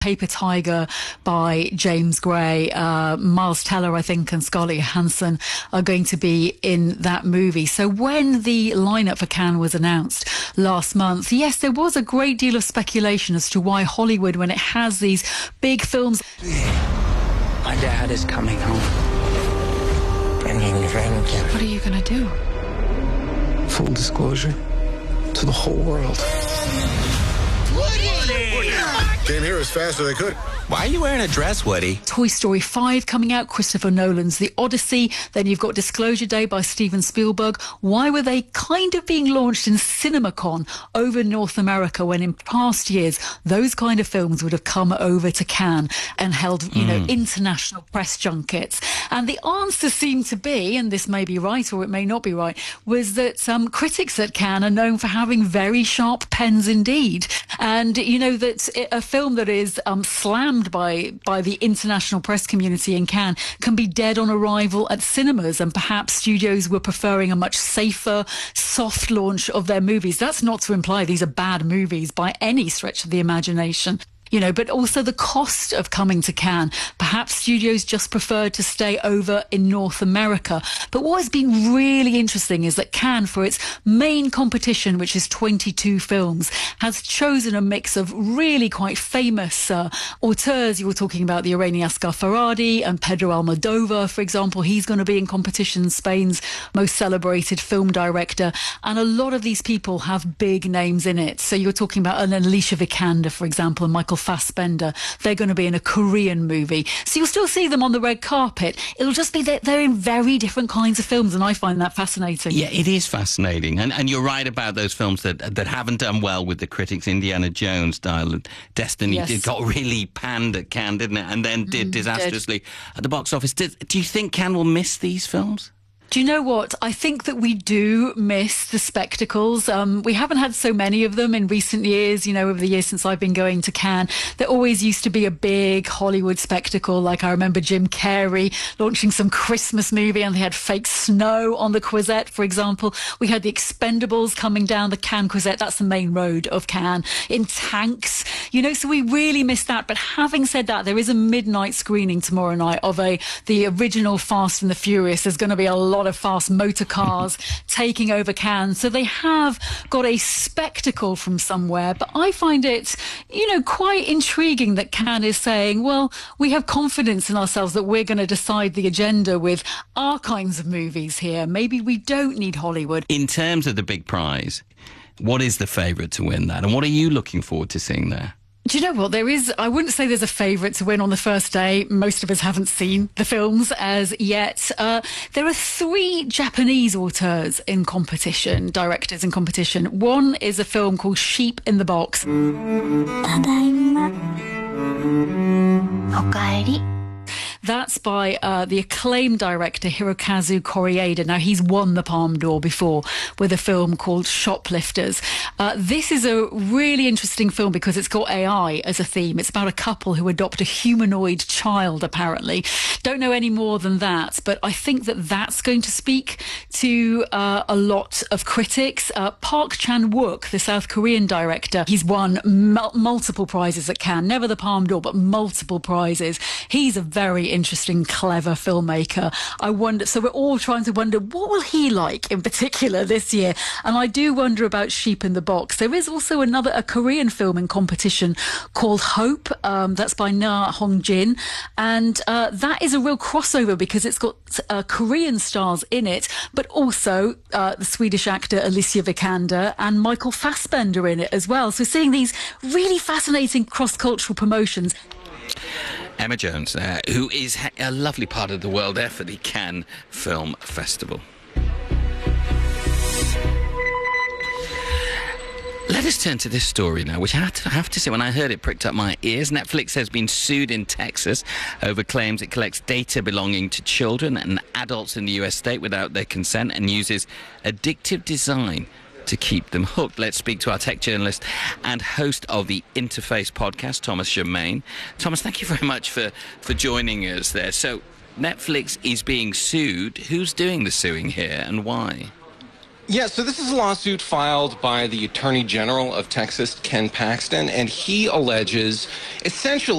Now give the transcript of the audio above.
Paper Tiger by James Gray, Miles Teller, I think, and Scarlett Johansson are going to be in that movie. So when the lineup for Cannes was announced last month, yes, there was a great deal of speculation as to why Hollywood, when it has these big films... My dad is coming home. Bringing the family. What are you going to do? Full disclosure to the whole world. Came here as fast as I could. Why are you wearing a dress, Woody? Toy Story 5 coming out, Christopher Nolan's The Odyssey. Then you've got Disclosure Day by Steven Spielberg. Why were they kind of being launched in CinemaCon over North America when in past years those kind of films would have come over to Cannes and held, you know, international press junkets? And the answer seemed to be, and this may be right or it may not be right, was that some critics at Cannes are known for having very sharp pens indeed. And, you know, that a film that is slammed by the international press community in Cannes can be dead on arrival at cinemas, and perhaps studios were preferring a much safer, soft launch of their movies. That's not to imply these are bad movies by any stretch of the imagination. You know, but also the cost of coming to Cannes. Perhaps studios just preferred to stay over in North America. But what has been really interesting is that Cannes, for its main competition, which is 22 films, has chosen a mix of really quite famous auteurs. You were talking about the Iranian Asghar Farhadi and Pedro Almodovar, for example. He's going to be in competition, Spain's most celebrated film director. And a lot of these people have big names in it. So you're talking about an Alicia Vikander, for example, and Michael Fassbender. They're going to be in a Korean movie. So you'll still see them on the red carpet. It'll just be that they're in very different kinds of films, and I find that fascinating. Yeah, it is fascinating. And you're right about those films that haven't done well with the critics. Indiana Jones, Dial of Destiny, it got really panned at Cannes, didn't it? And then did disastrously at the box office. Do you think Cannes will miss these films? Do you know what? I think that we do miss the spectacles. We haven't had so many of them in recent years, you know, over the years since I've been going to Cannes. There always used to be a big Hollywood spectacle. Like I remember Jim Carrey launching some Christmas movie and they had fake snow on the Croisette, for example. We had the Expendables coming down the Cannes Croisette. That's the main road of Cannes, in tanks, you know, so we really missed that. But having said that, there is a midnight screening tomorrow night of the original Fast and the Furious. There's going to be a lot of fast motor cars taking over Cannes. So they have got a spectacle from somewhere. But I find it, you know, quite intriguing that Cannes is saying, well, we have confidence in ourselves that we're going to decide the agenda with our kinds of movies here. Maybe we don't need Hollywood. In terms of the big prize, what is the favourite to win that? And what are you looking forward to seeing there? Do you know what? I wouldn't say there's a favourite to win on the first day. Most of us haven't seen the films as yet. There are 3 Japanese auteurs in competition, directors in competition. One is a film called Sheep in the Box. Tadaima. Okaeri. That's by the acclaimed director Hirokazu Koreeda. Now, he's won the Palme d'Or before with a film called Shoplifters. This is a really interesting film because it's got AI as a theme. It's about a couple who adopt a humanoid child, apparently. Don't know any more than that, but I think that that's going to speak to a lot of critics. Park Chan-wook, the South Korean director, he's won multiple prizes at Cannes. Never the Palme d'Or, but multiple prizes. He's a very interesting, clever filmmaker. I wonder, so we're all trying to wonder, what will he like in particular this year? And I do wonder about Sheep in the Box. There is also a Korean film in competition called Hope. That's by Na Hong-jin. And that is a real crossover because it's got Korean stars in it, but also the Swedish actor Alicia Vikander and Michael Fassbender in it as well. So seeing these really fascinating cross-cultural promotions. Emma Jones, who is a lovely part of the world there for the Cannes Film Festival. Let us turn to this story now, which I have to say, when I heard it, pricked up my ears. Netflix has been sued in Texas over claims it collects data belonging to children and adults in the US state without their consent and uses addictive design to keep them hooked. Let's speak to our tech journalist and host of the Interface podcast, Thomas Germain. Thomas, thank you very much for joining us there. So Netflix is being sued. Who's doing the suing here and why? Yeah, so this is a lawsuit filed by the Attorney General of Texas, Ken Paxton, and he alleges essentially